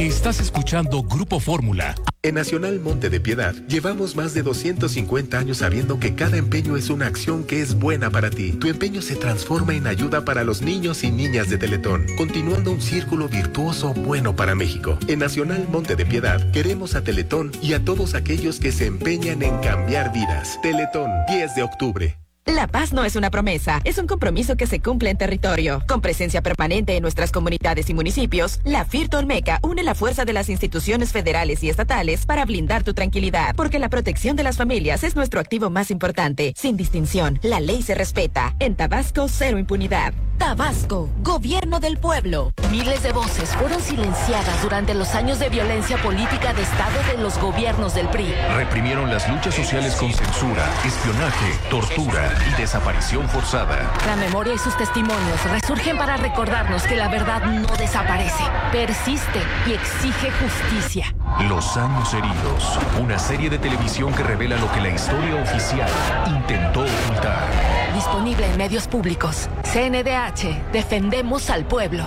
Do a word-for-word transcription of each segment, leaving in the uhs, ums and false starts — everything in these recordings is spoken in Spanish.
Estás escuchando Grupo Fórmula. En Nacional Monte de Piedad, llevamos más de doscientos cincuenta años sabiendo que cada empeño es una acción que es buena para ti. Tu empeño se transforma en ayuda para los niños y niñas de Teletón, continuando un círculo virtuoso bueno para México. En Nacional Monte de Piedad, queremos a Teletón y a todos aquellos que se empeñan en cambiar vidas. Teletón, diez de octubre. La paz no es una promesa, es un compromiso que se cumple en territorio. Con presencia permanente en nuestras comunidades y municipios, la FIRT Olmeca une la fuerza de las instituciones federales y estatales para blindar tu tranquilidad, porque la protección de las familias es nuestro activo más importante. Sin distinción, la ley se respeta. En Tabasco, cero impunidad. Tabasco, gobierno del pueblo. Miles de voces fueron silenciadas durante los años de violencia política de Estado de los gobiernos del P R I. Reprimieron las luchas sociales con censura, espionaje, tortura y desaparición forzada. La memoria y sus testimonios resurgen para recordarnos que la verdad no desaparece, persiste y exige justicia. Los años heridos, una serie de televisión que revela lo que la historia oficial intentó ocultar. Disponible en medios públicos. C N D H, defendemos al pueblo.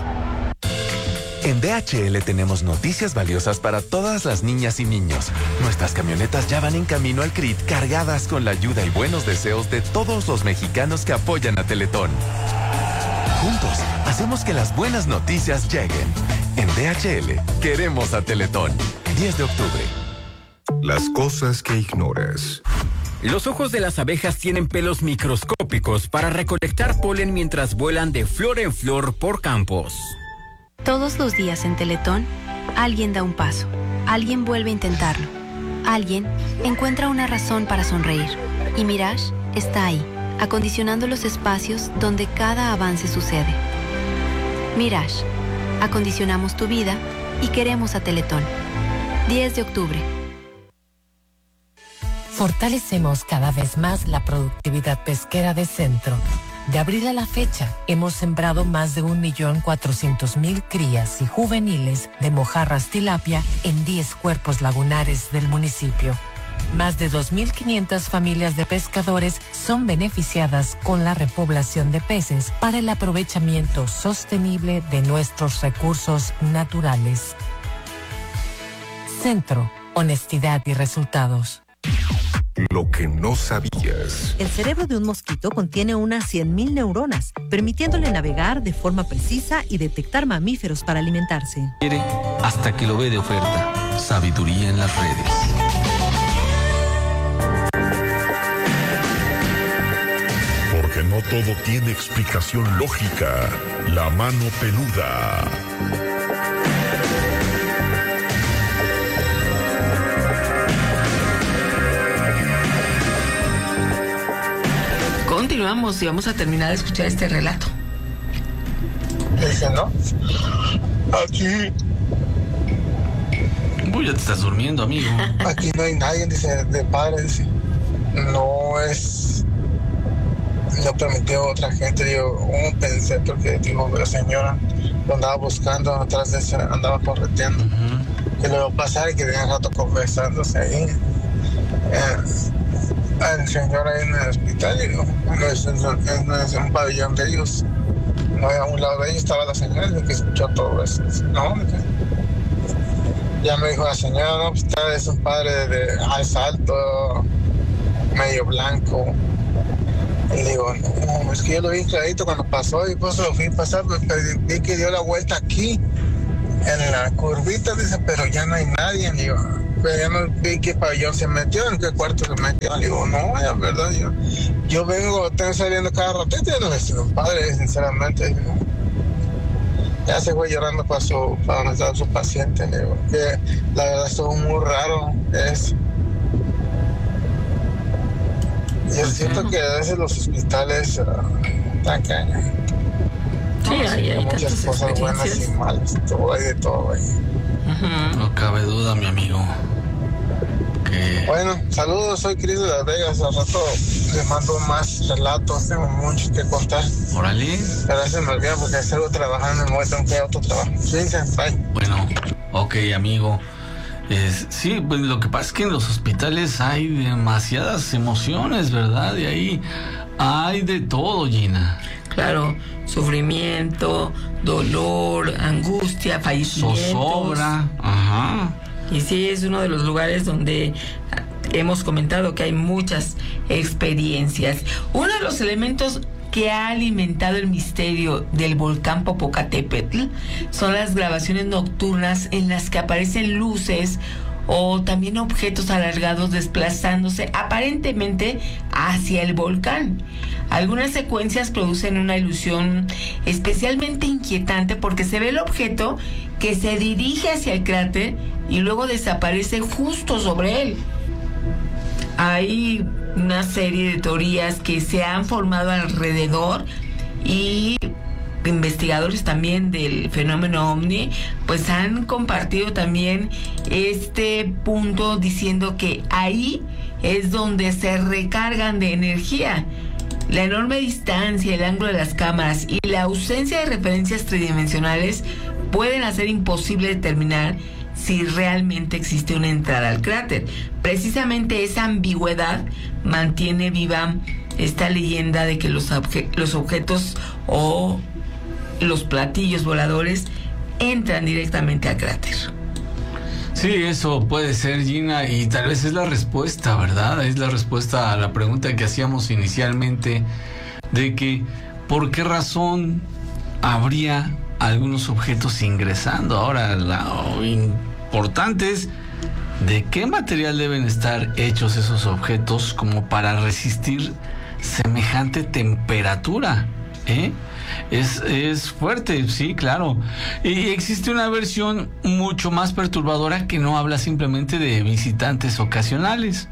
En D H L tenemos noticias valiosas para todas las niñas y niños. Nuestras camionetas ya van en camino al C R I T cargadas con la ayuda y buenos deseos de todos los mexicanos que apoyan a Teletón. Juntos, hacemos que las buenas noticias lleguen. En D H L, queremos a Teletón. diez de octubre. Las cosas que ignoras. Los ojos de las abejas tienen pelos microscópicos para recolectar polen mientras vuelan de flor en flor por campos. Todos los días en Teletón, alguien da un paso, alguien vuelve a intentarlo, alguien encuentra una razón para sonreír. Y Mirage está ahí, acondicionando los espacios donde cada avance sucede. Mirage, acondicionamos tu vida y queremos a Teletón. diez de octubre. Fortalecemos cada vez más la productividad pesquera de Centro. De abril a la fecha, hemos sembrado más de un millón cuatrocientos mil crías y juveniles de mojarras tilapia en diez cuerpos lagunares del municipio. Más de dos mil quinientas familias de pescadores son beneficiadas con la repoblación de peces para el aprovechamiento sostenible de nuestros recursos naturales. Centro, honestidad y resultados. Lo que no sabías. El cerebro de un mosquito contiene unas cien mil neuronas, permitiéndole navegar de forma precisa y detectar mamíferos para alimentarse. Quiere hasta que lo ve de oferta. Sabiduría en las redes. Porque no todo tiene explicación lógica. La mano peluda. Continuamos y vamos a terminar de escuchar este relato. Dice, ¿no? Aquí. Uy, ya te estás durmiendo, amigo. Aquí no hay nadie, dice, de padre, dice. No es. Lo permitió otra gente, digo, un pensé, porque, digo, la señora lo andaba buscando, atrás de eso andaba correteando. Uh-huh. Que le iba a pasar y que tenía rato conversándose ahí. Eh, el señor ahí en el hospital, digo, no es, no es un pabellón de ellos, no, a un lado de ellos estaba la señora que escuchó todo eso. No, ya me dijo la señora, no, pues usted es un padre de alto, alto, medio blanco. Y le digo, no, es que yo lo vi clarito cuando pasó y pues lo fui a pasar, pues vi que dio la vuelta aquí en la curvita, dice, pero ya no hay nadie. Le digo, pero ya no vi qué pabellón se metió, en qué cuarto se metió. Le digo, no, es verdad, yo, yo vengo, tengo saliendo cada ratito y no es un padre, sinceramente. Digo, ya se fue llorando para su, para donde estaba su paciente. Le digo, que la verdad estuvo muy raro eso. Yo siento que a veces los hospitales uh, están caña. Sí, hay, hay muchas cosas buenas y malas, todo hay de todo ahí. Uh-huh. No cabe duda, mi amigo. Que... Bueno, saludos, soy Cris de Las Vegas. Al rato les mando más relatos, tengo muchos que contar. Órale. Pero a veces me olvido porque salgo trabajando y me voy a tener que ir a otro trabajo. Sí, bye. Bueno, ok, amigo. Es, sí, pues lo que pasa es que en los hospitales hay demasiadas emociones, ¿verdad? Y ahí hay de todo, Gina. Claro, sufrimiento, dolor, angustia, fallecimientos. Zozobra, ajá. Y sí, es uno de los lugares donde hemos comentado que hay muchas experiencias. Uno de los elementos que ha alimentado el misterio del volcán Popocatépetl son las grabaciones nocturnas en las que aparecen luces o también objetos alargados desplazándose aparentemente hacia el volcán. Algunas secuencias producen una ilusión especialmente inquietante porque se ve el objeto que se dirige hacia el cráter y luego desaparece justo sobre él. Hay una serie de teorías que se han formado alrededor y investigadores también del fenómeno ovni pues han compartido también este punto diciendo que ahí es donde se recargan de energía. La enorme distancia, el ángulo de las cámaras y la ausencia de referencias tridimensionales pueden hacer imposible determinar si realmente existe una entrada al cráter. Precisamente esa ambigüedad mantiene viva esta leyenda de que los, obje- los objetos o los platillos voladores entran directamente al cráter. Sí, eso puede ser, Gina, y tal vez es la respuesta, ¿verdad? Es la respuesta a la pregunta que hacíamos inicialmente de que ¿por qué razón habría algunos objetos ingresando? Ahora, lo importante es de qué material deben estar hechos esos objetos como para resistir semejante temperatura, ¿eh? Es, es fuerte, sí, claro. Y existe una versión mucho más perturbadora que no habla simplemente de visitantes ocasionales.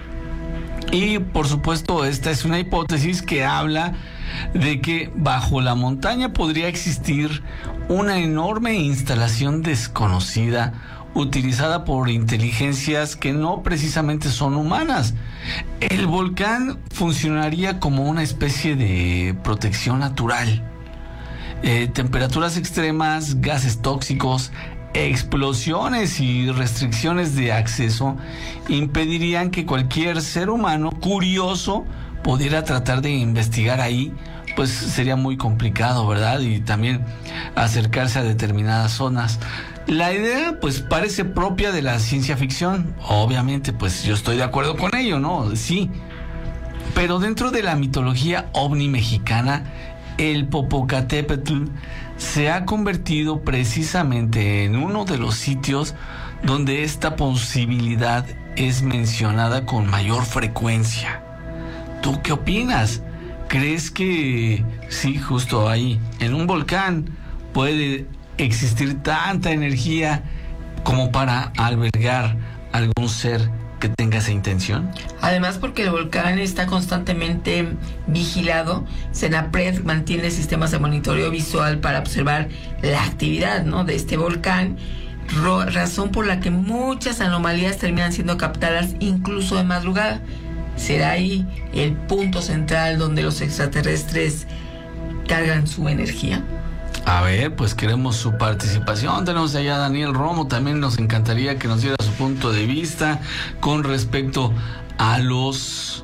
Y por supuesto, esta es una hipótesis que habla de que bajo la montaña podría existir una enorme instalación desconocida utilizada por inteligencias que no precisamente son humanas. El volcán funcionaría como una especie de protección natural. Eh, temperaturas extremas, gases tóxicos, explosiones y restricciones de acceso impedirían que cualquier ser humano curioso pudiera tratar de investigar ahí, pues sería muy complicado, ¿verdad? Y también acercarse a determinadas zonas. La idea, pues, parece propia de la ciencia ficción. Obviamente, pues, yo estoy de acuerdo con ello, ¿no? Sí. Pero dentro de la mitología ovni mexicana, el Popocatépetl se ha convertido precisamente en uno de los sitios donde esta posibilidad es mencionada con mayor frecuencia. ¿Tú qué opinas? ¿Crees que sí, justo ahí, en un volcán, puede existir tanta energía como para albergar algún ser que tenga esa intención? Además, porque el volcán está constantemente vigilado, Senapred mantiene sistemas de monitoreo visual para observar la actividad, ¿no?, de este volcán, ro- razón por la que muchas anomalías terminan siendo captadas incluso de madrugada. ¿Será ahí el punto central donde los extraterrestres cargan su energía? A ver, pues queremos su participación. Tenemos allá a Daniel Romo, también nos encantaría que nos diera su punto de vista con respecto a los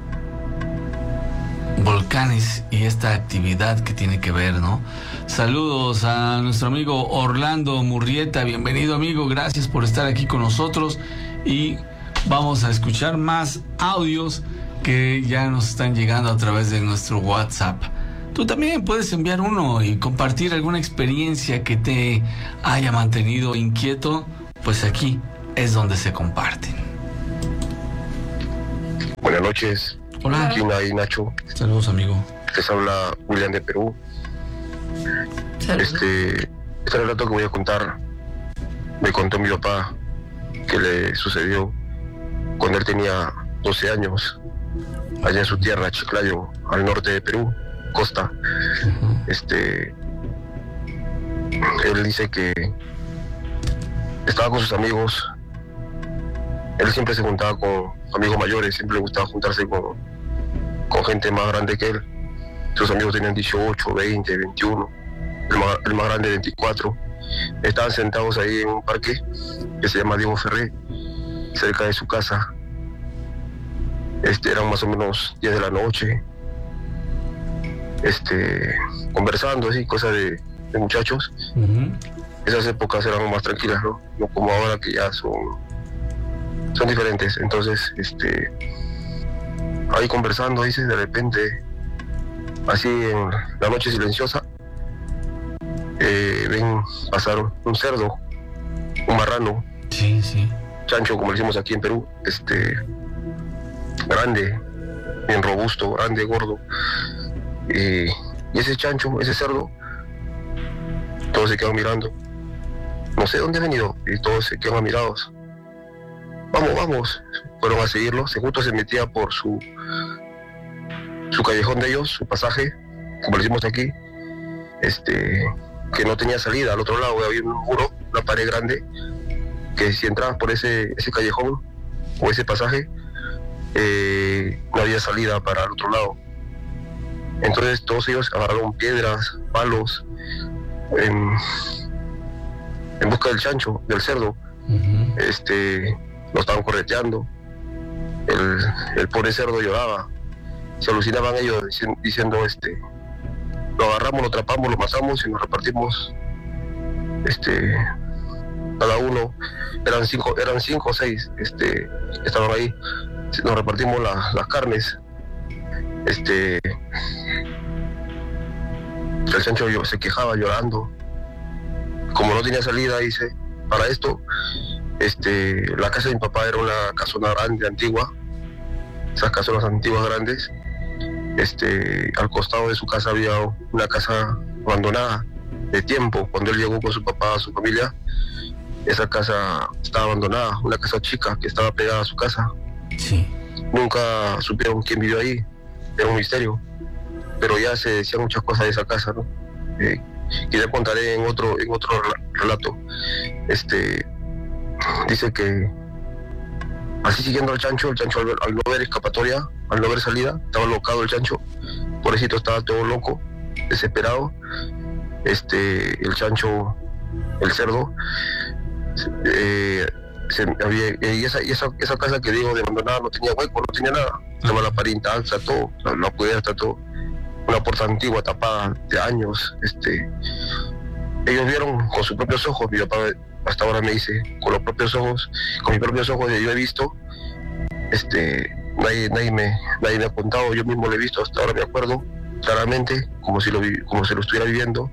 volcanes y esta actividad que tiene que ver, ¿no? Saludos a nuestro amigo Orlando Murrieta, bienvenido, amigo, gracias por estar aquí con nosotros y vamos a escuchar más audios que ya nos están llegando a través de nuestro WhatsApp. Tú también puedes enviar uno y compartir alguna experiencia que te haya mantenido inquieto, pues aquí es donde se comparten. Buenas noches. Hola. Gina y Nacho. Saludos, amigo. Les habla William de Perú. Saludos. Este, este relato que voy a contar me contó mi papá que le sucedió cuando él tenía doce años, allá en su tierra, Chiclayo, al norte de Perú, costa. Uh-huh. Este, él dice que estaba con sus amigos. Él siempre se juntaba con amigos mayores, siempre le gustaba juntarse con, con gente más grande que él. Sus amigos tenían dieciocho, veinte, veintiuno, el más, el más grande veinticuatro. Estaban sentados ahí en un parque que se llama Diego Ferré, cerca de su casa. Este, eran más o menos diez de la noche. este, conversando, así, cosas de, de muchachos. Uh-huh. Esas épocas eran más tranquilas, ¿no? No como ahora que ya son, son diferentes. Entonces, este, ahí conversando, dice, de repente, así en la noche silenciosa, eh, ven pasar un cerdo, un marrano, sí, sí. chancho, como le decimos aquí en Perú, este, grande, bien robusto, grande, gordo. Eh, y ese chancho, ese cerdo, todos se quedan mirando. No sé dónde ha venido, y todos se quedan mirados. Vamos, vamos. Fueron a seguirlo. Se justo se metía por su su callejón de ellos, su pasaje, como le decimos aquí, este, que no tenía salida. Al otro lado había un muro, una pared grande, que si entrabas por ese, ese callejón o ese pasaje, eh, no había salida para el otro lado. Entonces todos ellos agarraron piedras, palos, en, en busca del chancho, del cerdo. Uh-huh. Este, lo estaban correteando. El, el pobre cerdo lloraba. Se alucinaban ellos diciendo, diciendo este, lo agarramos, lo atrapamos, lo matamos y nos repartimos, este, cada uno, eran cinco, eran cinco o seis, este, estaban ahí, nos repartimos la, las carnes. Este, el chancho se quejaba llorando, como no tenía salida, dice, para esto, este, la casa de mi papá era una casona grande, antigua, esas casonas antiguas grandes. Este, al costado de su casa había una casa abandonada de tiempo. Cuando él llegó con su papá, su familia, esa casa estaba abandonada, una casa chica que estaba pegada a su casa. Sí. Nunca supieron quién vivió ahí, era un misterio, pero ya se decían muchas cosas de esa casa, ¿no? Eh, que ya contaré en otro, en otro relato. Este, dice que así siguiendo al chancho, el chancho al, ver, al no ver escapatoria, al no ver salida, estaba locado el chancho, pobrecito, estaba todo loco, desesperado. Este, el chancho, el cerdo, eh, se, había, y, esa, y esa, esa casa que digo de abandonada no tenía hueco, no tenía nada, estaba la pared intacta, todo, la, la cubierta, todo, una puerta antigua tapada de años. Este, ellos vieron con sus propios ojos, mi papá hasta ahora me dice, con los propios ojos, con mis propios ojos yo he visto, este, nadie, nadie, me, nadie me ha contado, yo mismo lo he visto, hasta ahora me acuerdo claramente, como si lo, como si lo estuviera viviendo.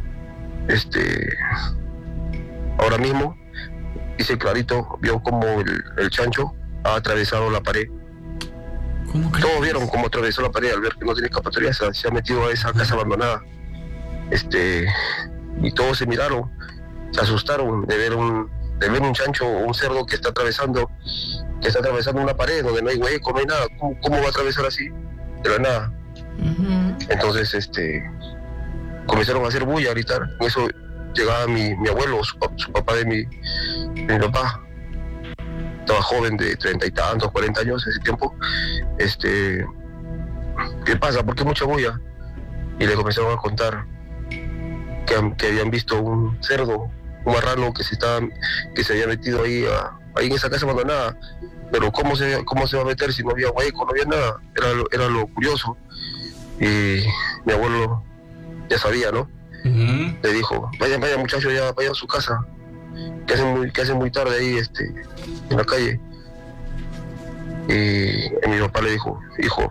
Este, ahora mismo, dice clarito, vio como el, el chancho ha atravesado la pared. ¿Cómo que? Todos vieron cómo atravesó la pared al ver que no tiene escapatoria, se, se ha metido a esa casa abandonada. Este, y todos se miraron, se asustaron de ver un de ver un chancho o un cerdo que está atravesando que está atravesando una pared donde no hay hueco, no hay nada. ¿Cómo, cómo va a atravesar así de la nada? Uh-huh. Entonces este comenzaron a hacer bulla, a gritar. En eso llegaba mi, mi abuelo, su, su papá de mi, de mi papá. Estaba joven, de treinta y tantos, cuarenta años ese tiempo. Este, ¿qué pasa? ¿Por qué mucha bulla? Y le comenzaron a contar que, que habían visto un cerdo, un marrano que se estaba, que se había metido ahí, a, ahí en esa casa abandonada. Pero cómo se, cómo se va a meter si no había hueco, no había nada. Era lo, era lo curioso. Y mi abuelo ya sabía, ¿no? Uh-huh. Le dijo, vayan, vayan muchachos, ya vayan a su casa, que hacen muy, que hacen muy tarde ahí, este, en la calle. Y mi papá le dijo, hijo,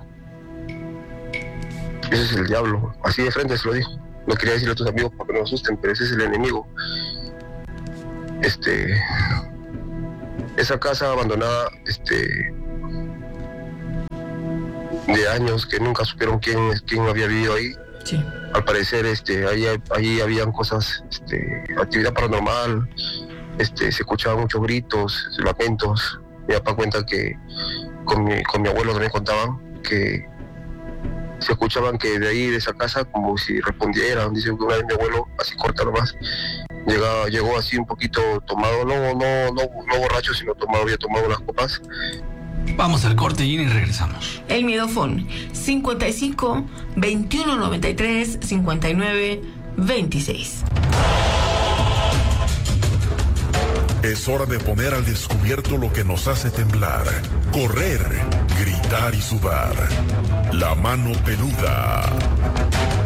ese es el diablo, así de frente se lo dijo. No quería decirle a tus amigos para que no asusten, pero ese es el enemigo. Este, esa casa abandonada, este, de años que nunca supieron quién, quién había vivido ahí. Sí. Al parecer, este, ahí, ahí habían cosas, este, actividad paranormal, este, se escuchaban muchos gritos, lamentos. Mi papá cuenta que con mi, con mi abuelo también contaban que se escuchaban que de ahí, de esa casa, como si respondieran. Dice que una vez mi abuelo, así corta nomás, llegaba, llegó así un poquito tomado, no, no, no, no borracho, sino tomado, había tomado unas copas. Vamos al corte, Gina, y regresamos. El Miedofón, cincuenta y cinco, veintiuno noventa y tres, cincuenta y nueve, veintiséis. Es hora de poner al descubierto lo que nos hace temblar, correr, gritar y sudar. La mano peluda.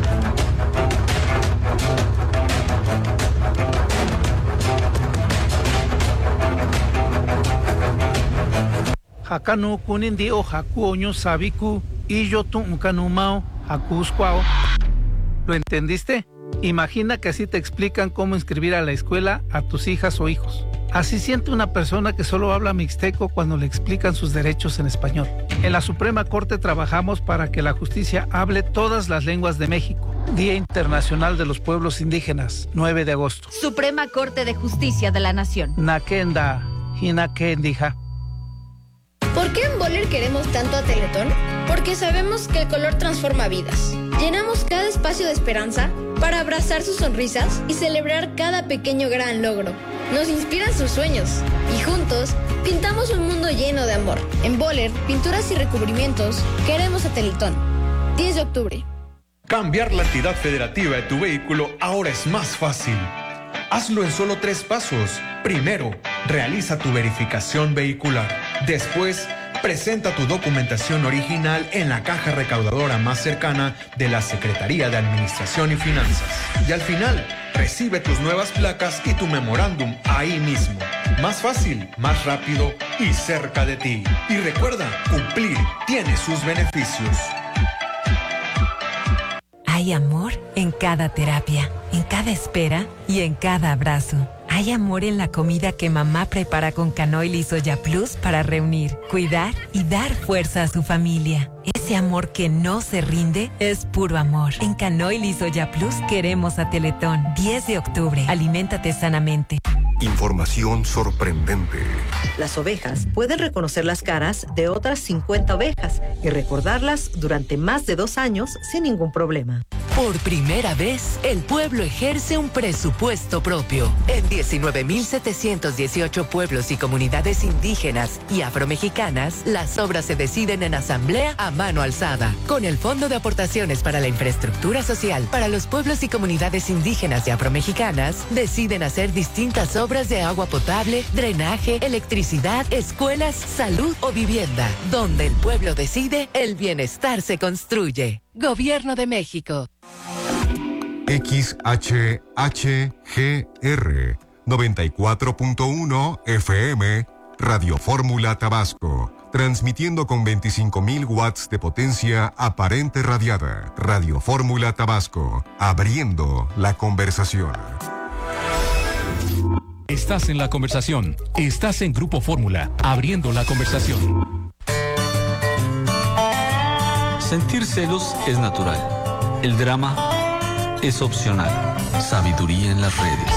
Hakanu kunindi o haku oño sabiku y yo tu kanumao hakusquao. ¿Lo entendiste? Imagina que así te explican cómo inscribir a la escuela a tus hijas o hijos. Así siente una persona que solo habla mixteco cuando le explican sus derechos en español. En la Suprema Corte trabajamos para que la justicia hable todas las lenguas de México. Día Internacional de los Pueblos Indígenas, nueve de agosto. Suprema Corte de Justicia de la Nación. Nakenda, Hinakendija. ¿Por qué en Boller queremos tanto a Teletón? Porque sabemos que el color transforma vidas. Llenamos cada espacio de esperanza para abrazar sus sonrisas y celebrar cada pequeño gran logro. Nos inspiran sus sueños y juntos pintamos un mundo lleno de amor. En Boller, pinturas y recubrimientos, queremos a Teletón. diez de octubre. Cambiar la entidad federativa de tu vehículo ahora es más fácil. Hazlo en solo tres pasos. Primero, realiza tu verificación vehicular. Después, presenta tu documentación original en la caja recaudadora más cercana de la Secretaría de Administración y Finanzas. Y al final, recibe tus nuevas placas y tu memorándum ahí mismo. Más fácil, más rápido y cerca de ti. Y recuerda, cumplir tiene sus beneficios. Hay amor en cada terapia, en cada espera y en cada abrazo. Hay amor en la comida que mamá prepara con Canoil y Soya Plus para reunir, cuidar y dar fuerza a su familia. Ese amor que no se rinde es puro amor. En Canoil y Soya Plus queremos a Teletón. diez de octubre. Aliméntate sanamente. Información sorprendente. Las ovejas pueden reconocer las caras de otras cincuenta ovejas y recordarlas durante más de dos años sin ningún problema. Por primera vez, el pueblo ejerce un presupuesto propio. En diecinueve mil setecientos dieciocho pueblos y comunidades indígenas y afromexicanas, las obras se deciden en asamblea a mano alzada. Con el Fondo de Aportaciones para la Infraestructura Social para los pueblos y comunidades indígenas y afromexicanas, deciden hacer distintas obras de agua potable, drenaje, electricidad, escuelas, salud o vivienda. Donde el pueblo decide, el bienestar se construye. Gobierno de México. X H H G R noventa y cuatro punto uno F M Radio Fórmula Tabasco, transmitiendo con veinticinco mil watts de potencia aparente radiada. Radio Fórmula Tabasco, abriendo la conversación. Estás en la conversación. Estás en Grupo Fórmula, abriendo la conversación. Sentir celos es natural. El drama es opcional. Sabiduría en las redes.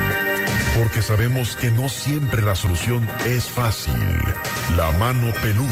Porque sabemos que no siempre la solución es fácil. La mano peluda.